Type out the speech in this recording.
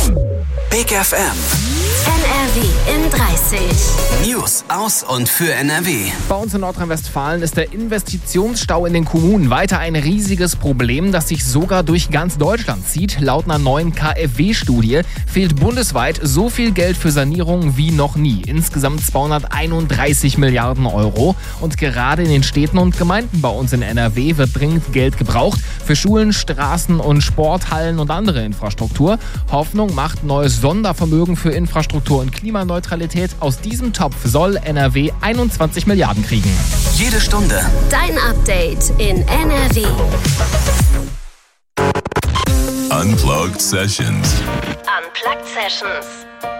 Big FM. NRW in 30. News aus und für NRW. Bei uns in Nordrhein-Westfalen ist der Investitionsstau in den Kommunen weiter ein riesiges Problem, das sich sogar durch ganz Deutschland zieht. Laut einer neuen KfW-Studie fehlt bundesweit so viel Geld für Sanierung wie noch nie. Insgesamt 231 Milliarden Euro. Und gerade in den Städten und Gemeinden bei uns in NRW wird dringend Geld gebraucht für Schulen, Straßen und Sporthallen und andere Infrastruktur. Hoffnung macht neues Sondervermögen für Infrastruktur und Klimaneutralität. Aus diesem Topf soll NRW 21 Milliarden kriegen. Jede Stunde Dein Update in NRW. Unplugged Sessions. Unplugged Sessions.